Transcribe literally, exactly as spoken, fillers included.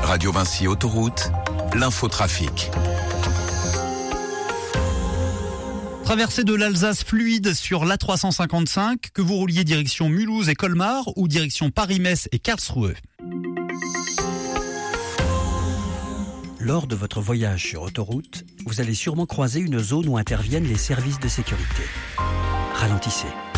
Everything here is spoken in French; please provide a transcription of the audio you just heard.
Radio Vinci Autoroute, l'infotrafic. Traversée de l'Alsace fluide sur l'A trois cent cinquante-cinq, que vous rouliez direction Mulhouse et Colmar ou direction Paris-Metz et Karlsruhe. Lors de votre voyage sur autoroute, vous allez sûrement croiser une zone où interviennent les services de sécurité. Ralentissez.